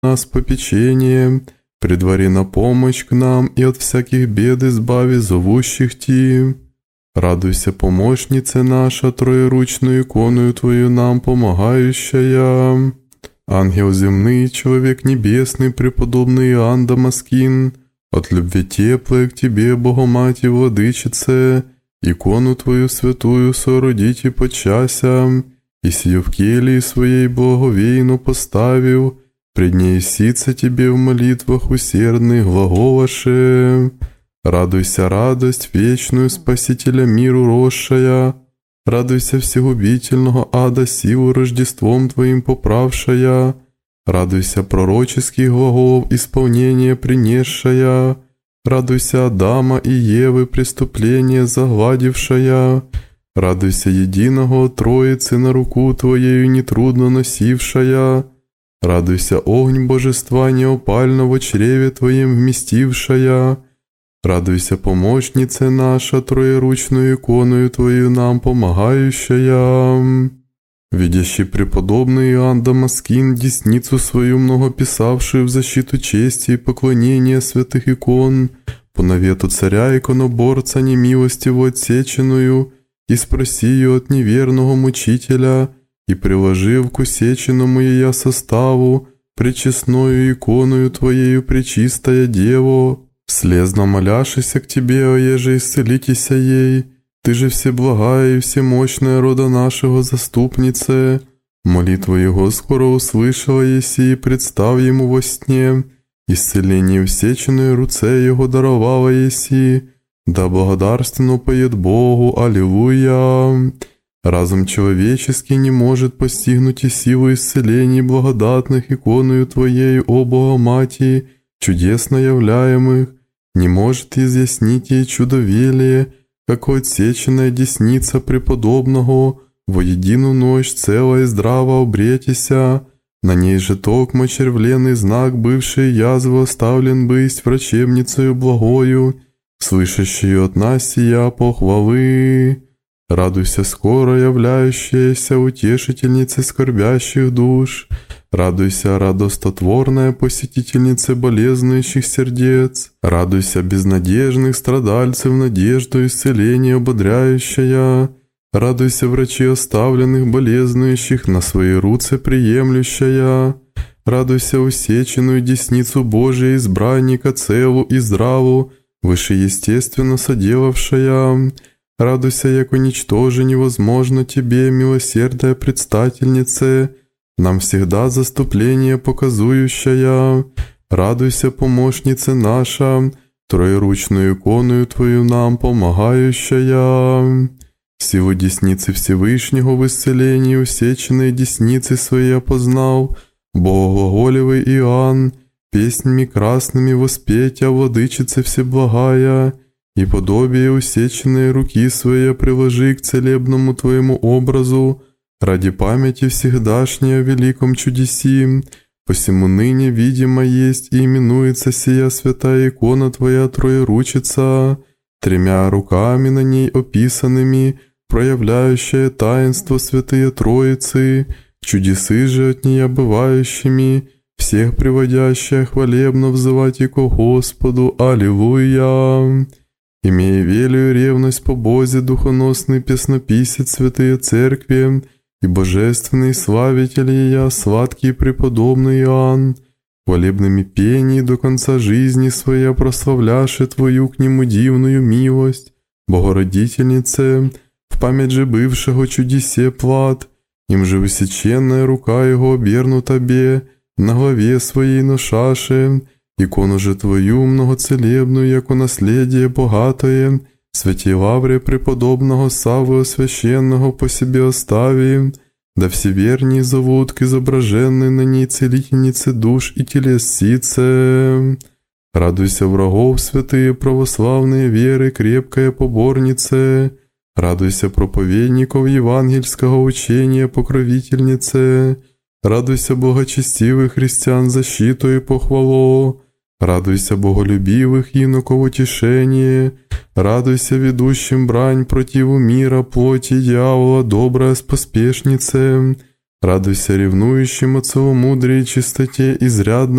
нас попечение, предвари на помощь к нам и от всяких бед избави зовущих Ти. Радуйся, помощнице наша, троеручную иконою Твою нам помогающая. Ангел земный, человек небесный, преподобный Иоанн Дамаскин, от любви теплой к Тебе, Богомати, Владычице, икону Твою святую соорудите подчася, и сию в келии своей благовейно поставил, пред ней сица Тебе в молитвах усердных глаголаше. Радуйся, радость вечную Спасителя миру росшая, радуйся всегубительного ада силу Рождеством Твоим поправшая, радуйся пророческих глаголов исполнение принесшая, радуйся Адама и Евы преступление загладившая, радуйся единого Троицы на руку Твоею нетрудно носившая, радуйся огонь божества неопально в чреве Твоем вместившая, радуйся, помощнице наша, троеручную иконою Твою нам помогающая. Видящий преподобный Иоанн Дамаскин, десницу свою многописавший в защиту чести и поклонения святых икон, по навету царя иконоборца немилостиво отсеченную, и спроси ее от неверного мучителя, и приложив к усеченному ея составу, пречестною иконою Твоею пречистая Дево, слезно моляшися к Тебе, оеже исцелитеся ей, Ты же всеблагая и всемощная рода нашего заступнице, молитву Его скоро услышала еси и представ Ему во сне, исцеление всеченной руце Его даровала еси, да благодарственно поет Богу, Аллилуйя. Разум человеческий не может постигнуть и силу исцелений благодатных иконою Твоею, о Богомати, чудесно являемых, не может изъяснить ей чудовелие, как отсеченная десница преподобного, во едину ночь целая и здраво обретися, на ней же токмо червленный знак бывшей язвы оставлен бысть врачебницею благою, слышащую от нас сия похвалы. Радуйся, скоро являющаяся утешительнице скорбящих душ, радуйся, радостотворная посетительница болезнующих сердец, радуйся, безнадежных страдальцев надежду исцеления ободряющая, радуйся, врачи оставленных болезнующих на свои руцы приемлющая, радуйся, усеченную десницу Божия избранника целу и здраву, вышеестественно соделавшая, радуйся, яко ничтоже невозможно Тебе, милосердная предстательнице, нам всегда заступление показующая, радуйся, помощнице наша, троеручную иконою Твою нам помогающая. Силу десницы Всевышнего в исцелении усеченной десницы своей опознал, Богоглаголевый Иоанн, песнями красными воспетя владычице всеблагая, и подобие усеченной руки своей приложи к целебному Твоему образу, ради памяти всегдашней о великом чудеси, посему ныне видимо есть и именуется сия святая икона Твоя Троеручица, тремя руками на ней описанными, проявляющая таинство святые Троицы, чудесы же от нее бывающими, всех приводящая хвалебно взывать и ко Господу, Аллилуйя. Имея велию ревность по Бозе, духоносный песнописец святые церкви и божественный славитель ея, сладкий преподобный Иоанн, хвалебными пений до конца жизни своей прославляши Твою к нему дивную милость, Богородительнице, в память же бывшего чудесе плат, им же высеченная рука его обернута Тебе, на главе своей ношаши, икону же Твою многоцелебную, яко наследие богатое, святей лавре преподобного Саввы священного по себе остави, да все верней зовут к изображенной на ней целительнице душ и телес сице. Радуйся, врагов святые православные веры, крепкая поборнице, радуйся, проповедников евангельского учения, покровительнице, радуйся, благочестивых христиан, защиту и похвалу, радуйся, боголюбивых иноков утешение, радуйся, ведущим брань противу мира, плоти дьявола, добрая споспешнице, Радуйся ревнующим от целомудрия и чистоте, изрядно